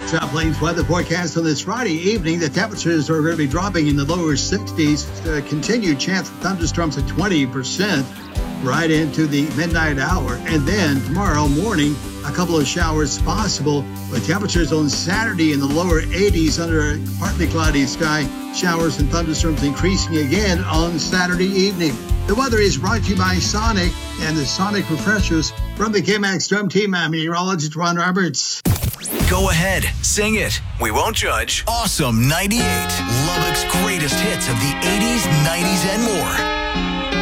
South Plains weather forecast on this Friday evening. The temperatures are going to be dropping in the lower 60s. Continued chance of thunderstorms at 20% right into the midnight hour. And then tomorrow morning, a couple of showers possible with temperatures on Saturday in the lower 80s under a partly cloudy sky. Showers and thunderstorms increasing again on Saturday evening. The weather is brought to you by Sonic and the Sonic Refreshers from the KMAX Drum Team. I'm meteorologist Ron Roberts. Go ahead, sing it. We won't judge. Awesome 98, Lubbock's greatest hits of the 80s, 90s, and more.